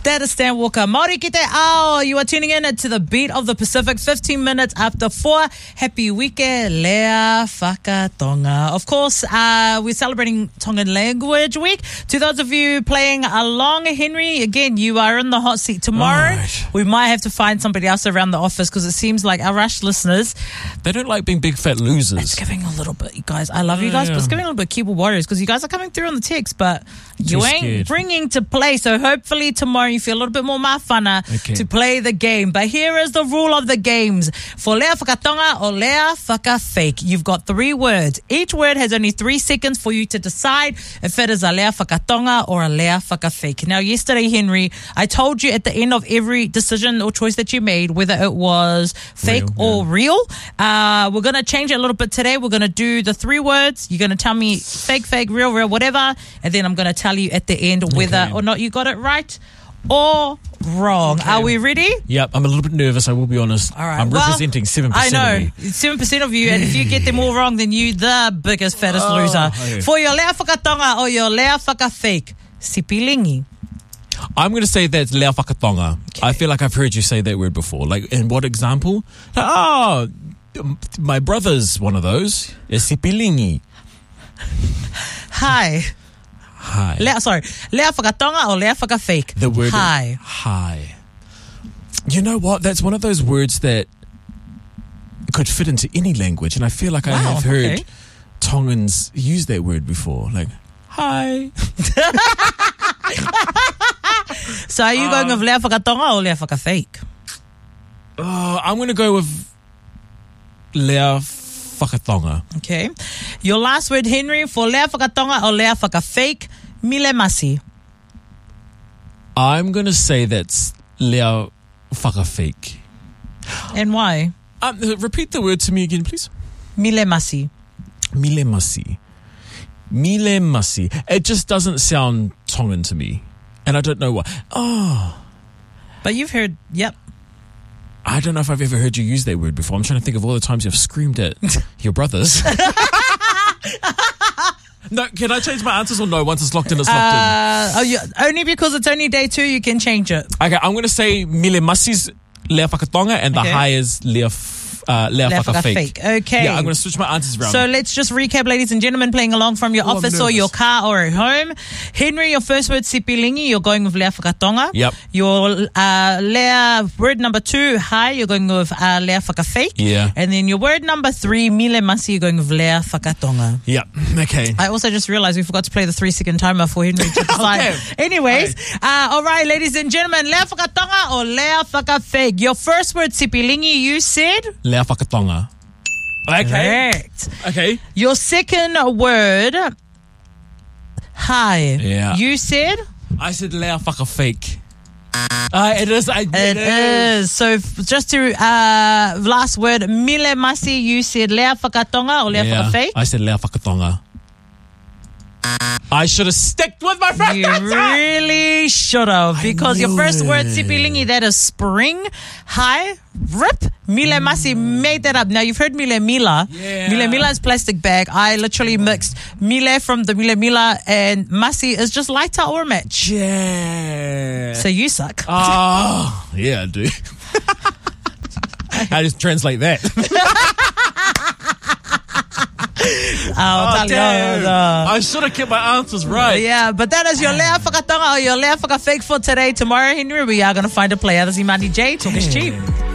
That is Stan Walker. Mauri ki te ao. You are tuning in to the beat of the Pacific, 15 minutes after 4. Happy weekend, Lea Whakatonga. Of course, we're celebrating Tongan Language Week. To those of you playing along, Henry, again, you are in the hot seat tomorrow. Right. We might have to find somebody else around the office because it seems like our Rush listeners, They don't like being big fat losers. it's giving a little bit, you guys. I love you guys, but it's giving a little bit keyboard warriors because you guys are coming through on the text, but you ain't scared. bringing to play. So hopefully tomorrow you feel a little bit more mafana to play the game. But here is the rule of the games. For Lea Whakatonga or Lea Whakafake, you've got 3 words. Each word has only 3 seconds for you to decide if it is a Lea Whakatonga or a Lea Whakafake. Now, yesterday, Henry, I told you at the end of every decision or choice that you made, whether it was fake or real. We're going to change it a little bit today. We're going to do the 3 words. You're going to tell me fake, real, whatever. And then I'm going to tell you at the end whether or not you got it right or wrong. Are we ready? Yep, I'm a little bit nervous, I will be honest. All right. I'm representing 7% I know. of me. 7% of you, and if you get them all wrong, then you the biggest, fattest loser. Okay. For your Lea Whakatonga or your Lea Whakafake, sipilingi. I'm going to say that's Lea Whakatonga. I feel like I've heard you say that word before. Like, in what example? Like, my brother's one of those. It's sipilingi. Hi. Hi. Lea Whakatonga or Lea Whakafake? The word hi. Hi. You know what? That's one of those words that could fit into any language, and I feel like I have heard Tongans use that word before. Like, hi. So are you going with Lea Whakatonga or Lea Whakafake? I'm going to go with Lea Whakatonga. Okay. Your last word, Henry, for Lea Whakatonga or Lea Whakafake, mile masi. I'm going to say that's Lea Whakafake. And why? Repeat the word to me again, please. Mile masi. Mile masi. Mile masi. It just doesn't sound Tongan to me. And I don't know why. But you've heard, yep. I don't know if I've ever heard you use that word before. I'm trying to think of all the times you've screamed at your brothers. No, can I change my answers or no? Once it's locked in, it's locked in. Only because it's only day 2, you can change it. Okay, I'm going to say Mile Masi's Lea Whakatonga and the high is Lea Whakafake. Okay. Yeah, I'm going to switch my answers around. So let's just recap, ladies and gentlemen, playing along from your office or your car or at home. Henry, your first word, sipilingi, you're going with Lea Whakatonga. Yep. Your Lea, word number 2, hi, you're going with Lea Whakafake. Yeah. And then your word number 3, mile masi, you're going with Lea Whakatonga. Yep. Okay. I also just realized we forgot to play the 3-second timer for Henry to decide. Anyways, all right, ladies and gentlemen, Lea Whakatonga or Lea Whakafake. Your first word, sipilingi, you said? Lea Whakatonga. Okay. Correct. Okay. Your second word, hi. Yeah. You said? I said Lea Whakafake. It is. It is. So just to last word, mile masi, you said Lea Whakatonga or Lea Whakafake? I said Lea Whakatonga. I should have stuck with my first You answer. really should have, because your first word, sipilingi, that is spring. Hi, rip. Mile masi, made that up. Now you've heard mile mila. Yeah. Mile mila is plastic bag. I literally mixed mile from the mile mila and masi is just lighter or match. Yeah. So you suck. Oh, yeah, I do. I just translate that. I should have kept my answers right. Yeah, but that is your Lea Whakatonga or your Lea Whakafake for today. Tomorrow, Henry, we are going to find a player. This is Imani J. Talk is cheap.